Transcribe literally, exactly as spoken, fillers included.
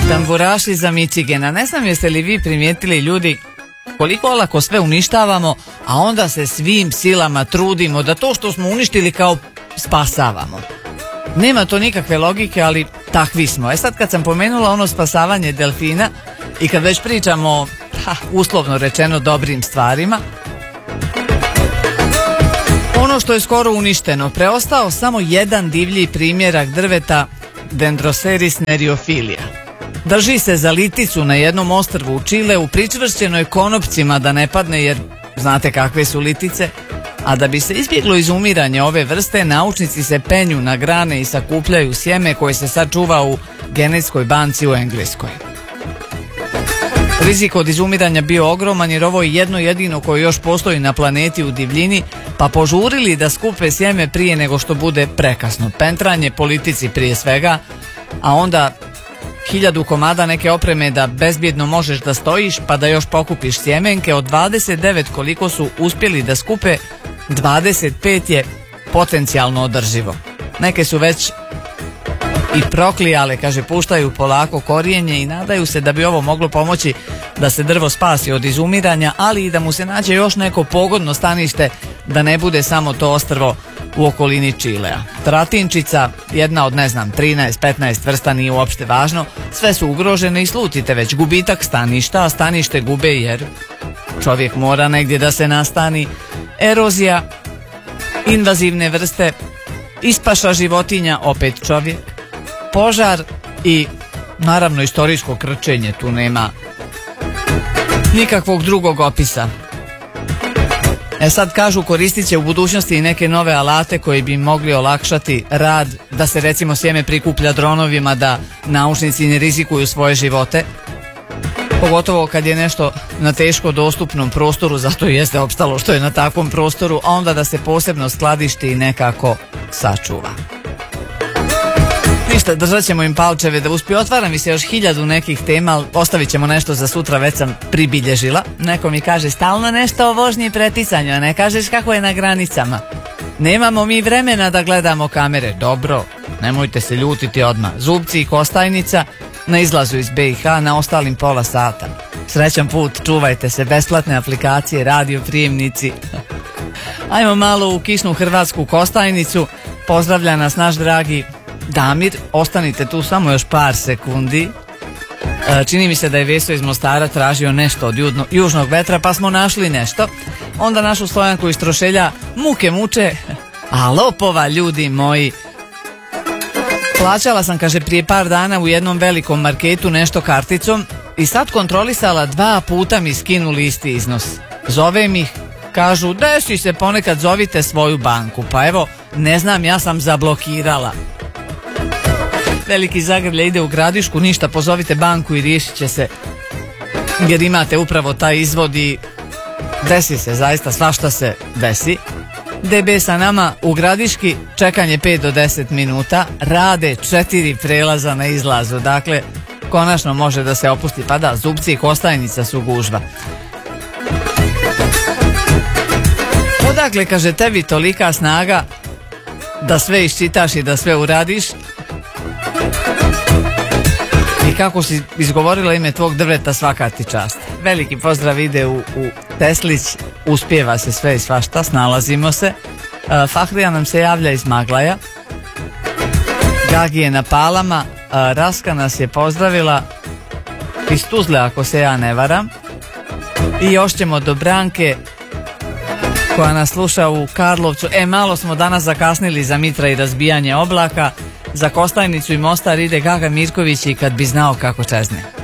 Tamburaši za Michigana. Ne znam jeste li vi primijetili, ljudi, koliko olako sve uništavamo, a onda se svim silama trudimo da to što smo uništili kao spasavamo. Nema to nikakve logike, ali takvi smo. E sad kad sam pomenula ono spasavanje delfina i kad već pričamo, ha, uslovno rečeno, dobrim stvarima, ono što je skoro uništeno, preostao samo jedan divlji primjerak drveta, Dendroceris nereophylia. Drži se za liticu na jednom ostrvu u Čileu, pričvršćenoj konopcima da ne padne, jer znate kakve su litice. A da bi se izbjeglo izumiranje ove vrste, naučnici se penju na grane i sakupljaju sjeme koje se sad čuva u genetskoj banci u Engleskoj. Rizik od izumiranja bio ogroman, jer ovo je jedno jedino koje još postoji na planeti u divljini, pa požurili da skupe sjeme prije nego što bude prekasno. Pentranje politici prije svega, a onda hiljadu komada neke opreme da bezbjedno možeš da stojiš, pa da još pokupiš sjemenke. Od dvadeset devet koliko su uspjeli da skupe, dvadeset pet je potencijalno održivo. Neke su već i proklijale, kaže, puštaju polako korijenje i nadaju se da bi ovo moglo pomoći da se drvo spasi od izumiranja, ali i da mu se nađe još neko pogodno stanište, da ne bude samo to ostrvo u okolini Čilea. Tratinčica, jedna od ne znam trinaest petnaest vrsta, nije uopšte važno, sve su ugrožene i slutite već gubitak staništa, a stanište gube jer čovjek mora negdje da se nastani, erozija, invazivne vrste, ispaša životinja, opet čovjek, požar i naravno istorijsko krčenje, tu nema nikakvog drugog opisa. E sad kažu koristit će u budućnosti i neke nove alate koji bi mogli olakšati rad, da se recimo sjeme prikuplja dronovima, da naučnici ne rizikuju svoje živote, pogotovo kad je nešto na teško dostupnom prostoru, zato i jeste opstalo što je na takvom prostoru, a onda da se posebno skladišti i nekako sačuva. Ništa, držat ćemo im palčeve da uspiju. Otvara mi se još hiljadu nekih tema, ali ostavit ćemo nešto za sutra, već sam pribilježila. Neko mi kaže stalno nešto o vožnji i preticanju, a ne kažeš kako je na granicama. Nemamo mi vremena da gledamo kamere. Dobro, nemojte se ljutiti odmah. Zubci i Kostajnica na izlazu iz B i H, na ostalim pola sata. Srećan put, čuvajte se, besplatne aplikacije, radio prijemnici. Ajmo malo u kišnu hrvatsku Kostajnicu. Pozdravlja nas naš dragi Damir, ostanite tu samo još par sekundi. E, čini mi se da je Veso iz Mostara tražio nešto od judno, južnog vetra, pa smo našli nešto. Onda našu Stojanku iz Trošelja muke muče, a lopova, ljudi moji. Plaćala sam, kaže, prije par dana u jednom velikom marketu nešto karticom i sad kontrolisala, dva puta mi skinuli isti iznos. Zovem ih, kažu, desi se ponekad, zovite svoju banku. Pa evo, ne znam, ja sam zablokirala. Veliki zagrlje ide u Gradišku, ništa, pozovite banku i riješit će se, jer imate upravo taj izvod i desi se, zaista svašta se desi. D B sa nama u Gradiški, čekanje pet do deset minuta, rade četiri prelaza na izlazu, dakle konačno može da se opusti. Pa da, Zubci i Kostajnica su gužva. Odakle, kaže, tebi tolika snaga da sve iščitaš i da sve uradiš? I kako si izgovorila ime tvog drveta, svaka ti čast. Veliki pozdrav ide u, u Teslić, uspijeva se sve i svašta, snalazimo se. uh, Fahrija nam se javlja iz Maglaja, Gagi je na Palama, uh, Raska nas je pozdravila iz Tuzle, ako se ja ne varam. I još ćemo do Branke koja nas sluša u Karlovcu. E, malo smo danas zakasnili za Mitra i razbijanje oblaka. Za Kostajnicu i Mostar ide Gaga Mirković i Kad bi znao kako čezne.